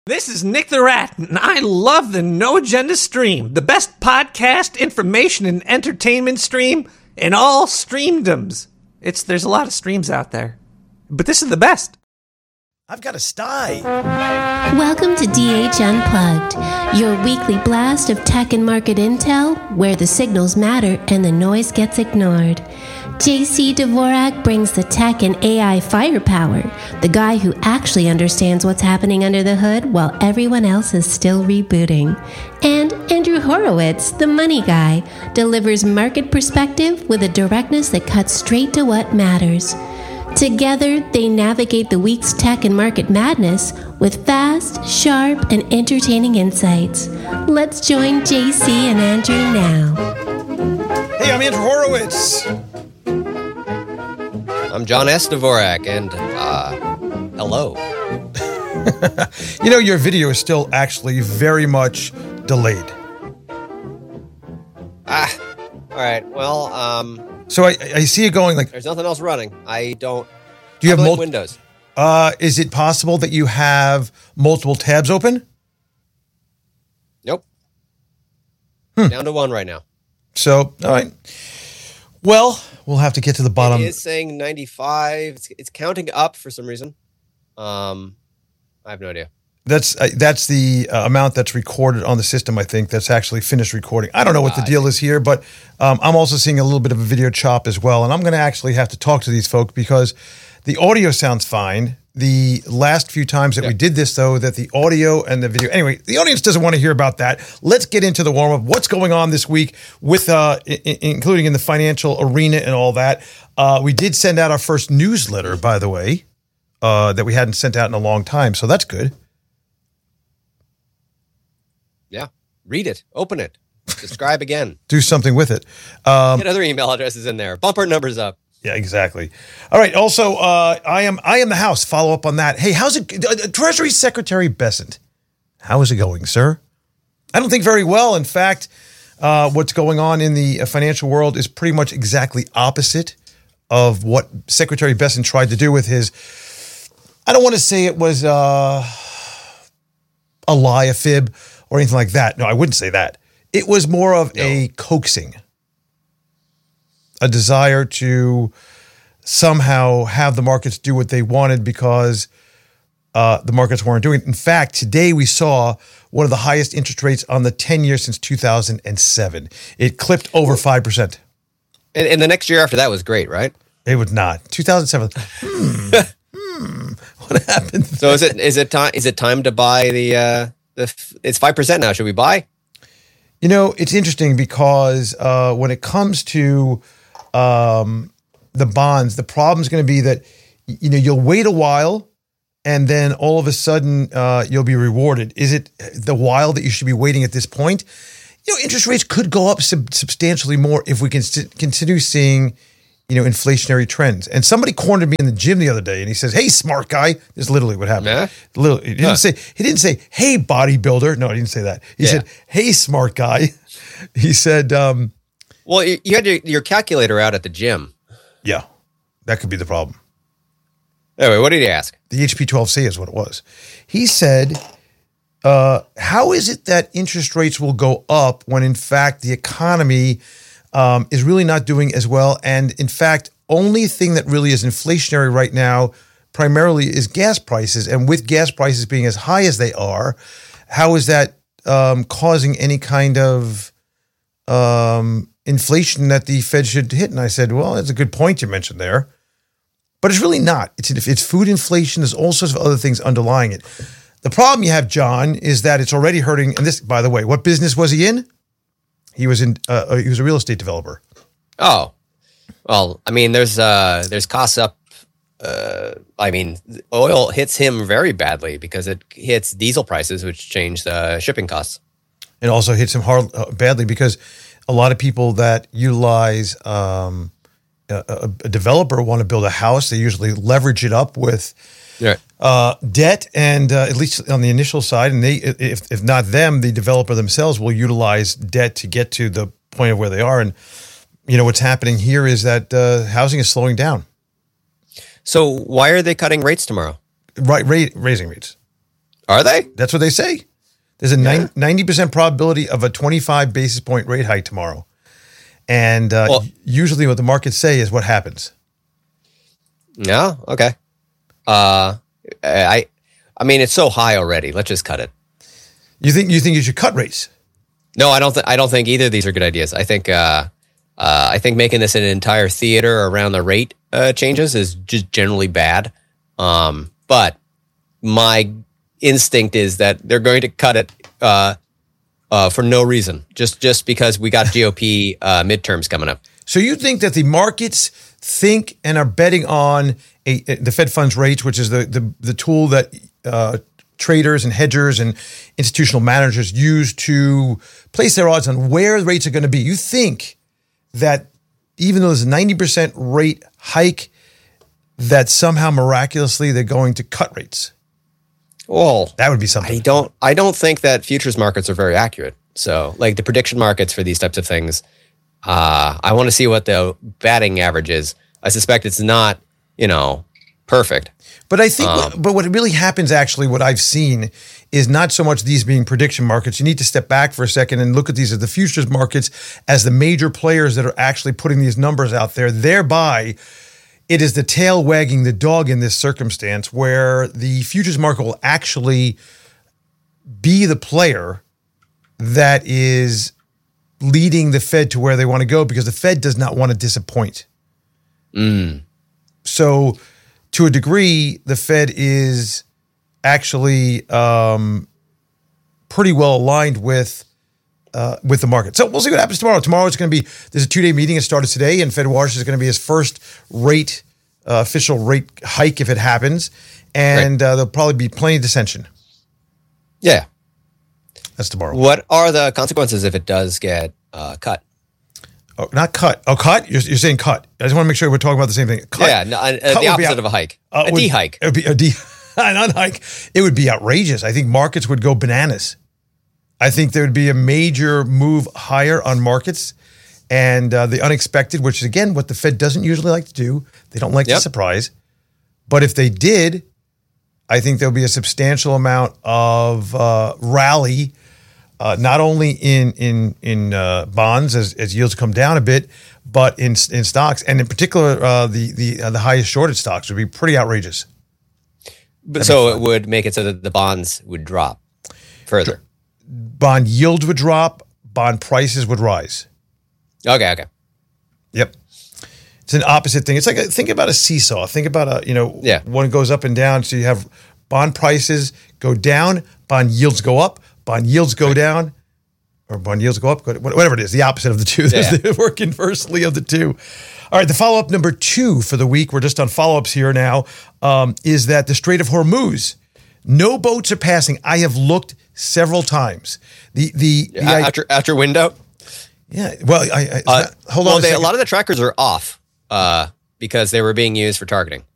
This is Nick the Rat, and I love the No Agenda stream, the best podcast, information, and entertainment stream in all streamdoms. There's a lot of streams out there, but this is the best. I've got a sty. Welcome to DH Unplugged, your weekly blast of tech and market intel, where the signals matter and the noise gets ignored. JC Dvorak brings the tech and AI firepower, the guy who actually understands what's happening under the hood while everyone else is still rebooting. And Andrew Horowitz, the money guy, delivers market perspective with a directness that cuts straight to what matters. Together, they navigate the week's tech and market madness with fast, sharp, and entertaining insights. Let's join JC and Andrew now. Hey, I'm Andrew Horowitz. I'm John S. Dvorak, and, hello. You know, your video is still actually very much delayed. All right, well, So I see it going like... there's nothing else running. I don't... Do you have Windows? Is it possible that you have multiple tabs open? Nope. Down to one right now. So, all right. Well, we'll have to get to the bottom. It is saying 95. It's counting up for some reason. I have no idea. That's the amount that's recorded on the system, I think, that's actually finished recording. I don't know what the deal is here, but I'm also seeing a little bit of a video chop as well. And I'm going to actually have to talk to these folks because the audio sounds fine. The last few times that we did this, though, that the audio and the video... Anyway, the audience doesn't want to hear about that. Let's get into the warm-up. What's going on this week, with including in the financial arena and all that. We did send out our first newsletter, by the way, that we hadn't sent out in a long time, so that's good. Yeah. Read it. Open it. Subscribe again. Do something with it. Get other email addresses in there. Bump our numbers up. Yeah, exactly. All right. Also, I am the House. Follow up on that. Hey, how's it? Treasury Secretary Bessent, how is it going, sir? I don't think very well. In fact, what's going on in the financial world is pretty much exactly opposite of what Secretary Bessent tried to do with his. I don't want to say it was a lie, a fib, or anything like that. No, I wouldn't say that. It was more of a coaxing. A desire to somehow have the markets do what they wanted because the markets weren't doing it. In fact, today we saw one of the highest interest rates on the 10-year since 2007. It clipped over 5%. And the next year after that was great, right? It was not. 2007. What happened? So is it time to buy the it's 5% now. Should we buy? You know, it's interesting because when it comes to the bonds, the problem is going to be that, you know, you'll wait a while and then all of a sudden you'll be rewarded. Is it the while that you should be waiting at this point? You know, interest rates could go up substantially more if we can continue seeing, you know, inflationary trends. And somebody cornered me in the gym the other day and he says, "Hey, smart guy." This is literally what happened. Yeah. He didn't say, "Hey, bodybuilder." No, he didn't say that. He said, "Hey, smart guy." He said, well, you had your calculator out at the gym. Yeah, that could be the problem. Anyway, what did he ask? The HP12C is what it was. He said, how is it that interest rates will go up when, in fact, the economy is really not doing as well? And, in fact, only thing that really is inflationary right now primarily is gas prices. And with gas prices being as high as they are, how is that causing any kind of inflation that the Fed should hit? And I said, well, that's a good point you mentioned there, but it's really not. It's food inflation. There's all sorts of other things underlying it. The problem you have, John, is that it's already hurting. And this, by the way, what business was he in? He was a real estate developer. Oh, well, I mean, there's costs up. I mean, oil hits him very badly because it hits diesel prices, which change the shipping costs. It also hits him hard badly because a lot of people that utilize a developer want to build a house. They usually leverage it up with debt, and at least on the initial side. And they, if not them, the developer themselves will utilize debt to get to the point of where they are. And you know what's happening here is that housing is slowing down. So why are they cutting rates tomorrow? Right, raising rates. Are they? That's what they say. There's a 90% probability of a 25 basis point rate hike tomorrow. And usually what the markets say is what happens. Yeah. Okay. I mean, it's so high already. Let's just cut it. You think you should cut rates? No, I don't think either of these are good ideas. I think making this an entire theater around the rate changes is just generally bad. But my instinct is that they're going to cut it for no reason, just because we got GOP midterms coming up. So you think that the markets think and are betting on the Fed funds rates, which is the tool that traders and hedgers and institutional managers use to place their odds on where rates are going to be. You think that even though there's a 90% rate hike, that somehow miraculously they're going to cut rates? Well, that would be something. I don't think that futures markets are very accurate. So, like the prediction markets for these types of things, I want to see what the batting average is. I suspect it's not, perfect. But I think, but what really happens actually, what I've seen is not so much these being prediction markets. You need to step back for a second and look at these as the futures markets as the major players that are actually putting these numbers out there. Thereby, it is the tail wagging the dog in this circumstance where the futures market will actually be the player that is leading the Fed to where they want to go because the Fed does not want to disappoint. So to a degree, the Fed is actually pretty well aligned with the market. So we'll see what happens tomorrow. Tomorrow it's going to be, there's a 2-day meeting. It started today, and Fed Watch is going to be his first official rate hike if it happens. And there'll probably be plenty of dissension. Yeah. That's tomorrow. What are the consequences if it does get cut? Oh, not cut. Oh, cut? You're saying cut. I just want to make sure we're talking about the same thing. Cut. Yeah, no, the opposite of a hike. A de-hike. It would be an unhike. It would be outrageous. I think markets would go bananas. I think there would be a major move higher on markets, and the unexpected, which is, again, what the Fed doesn't usually like to do. They don't like to surprise. But if they did, I think there'll be a substantial amount of rally, not only in bonds as yields come down a bit, but in stocks, and in particular, the highest shorted stocks would be pretty outrageous. But so it would make it so that the bonds would drop further. Bond yields would drop. Bond prices would rise. Okay. Yep. It's an opposite thing. It's like think about a seesaw. Think about one goes up and down. So you have bond prices go down, bond yields go up, bond yields go down, or bond yields go up, whatever it is, the opposite of the two. They work inversely of the two. All right, the follow-up number 2 for the week, we're just on follow-ups here now, is that the Strait of Hormuz, no boats are passing. I have looked several times. Out your window? Yeah, well, hold on a second. A lot of the trackers are off because they were being used for targeting.